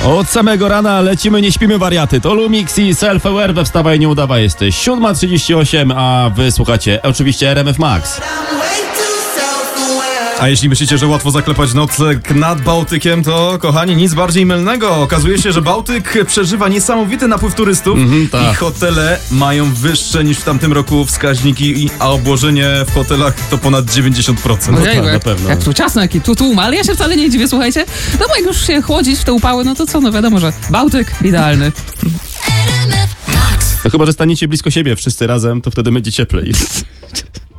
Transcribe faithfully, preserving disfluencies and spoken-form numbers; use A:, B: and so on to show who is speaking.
A: Od samego rana lecimy, nie śpimy wariaty. To Lumix i Self-Aware we Wstawaj Nie Udawaj. Jesteś siódma trzydzieści osiem, a wy słuchacie oczywiście R M F Max.
B: A jeśli myślicie, że łatwo zaklepać nocleg nad Bałtykiem, to kochani, nic bardziej mylnego. Okazuje się, że Bałtyk przeżywa niesamowity napływ turystów
A: Mhm, tak.
B: i hotele mają wyższe niż w tamtym roku wskaźniki, a obłożenie w hotelach to ponad dziewięćdziesiąt procent.
A: No
C: Ojej,
A: tak, na
C: jak,
A: pewno.
C: jak tu ciasno, jaki tu tłum, ale ja się wcale nie dziwię, słuchajcie. No bo jak już się chłodzić w te upały, no to co, no wiadomo, że Bałtyk idealny.
A: To chyba, że staniecie blisko siebie wszyscy razem, to wtedy będzie cieplej.